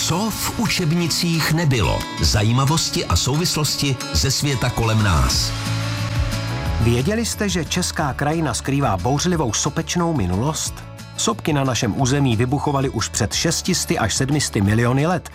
Co v učebnicích nebylo? Zajímavosti a souvislosti ze světa kolem nás. Věděli jste, že česká krajina skrývá bouřlivou sopečnou minulost? Sopky na našem území vybuchovaly už před 600 až 700 miliony let